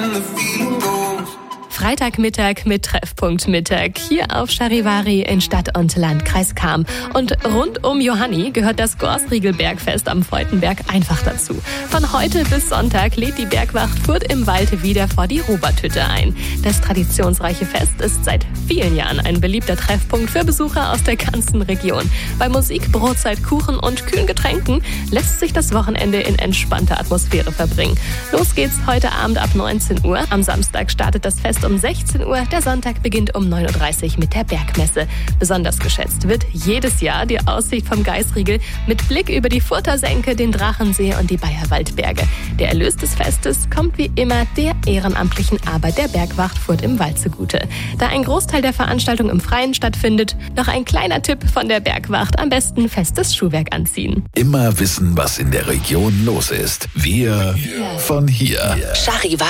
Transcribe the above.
Freitagmittag mit Treffpunkt Mittag hier auf Charivari in Stadt und Landkreis Cham. Und rund um Johanni gehört das Gorsriegelbergfest am Freudenberg einfach dazu. Von heute bis Sonntag lädt die Bergwacht Furt im Wald wieder vor die Roberthütte ein. Das traditionsreiche Fest ist seit vielen Jahren ein beliebter Treffpunkt für Besucher aus der ganzen Region. Bei Musik, Brotzeit, Kuchen und kühlen Getränken lässt sich das Wochenende in entspannter Atmosphäre verbringen. Los geht's heute Abend ab 19 Uhr. Am Samstag startet das Fest um 16 Uhr. Der Sonntag beginnt um 9.30 Uhr mit der Bergmesse. Besonders geschätzt wird jedes Jahr die Aussicht vom Gaisriegel mit Blick über die Furter Senke, den Drachensee und die Bayerwaldberge. Der Erlös des Festes kommt wie immer der ehrenamtlichen Arbeit der Bergwacht Furt im Wald zugute. Da ein Großteil der Veranstaltung im Freien stattfindet, noch ein kleiner Tipp von der Bergwacht: am besten festes Schuhwerk anziehen. Immer wissen, was in der Region los ist. Wir von hier. Charivari.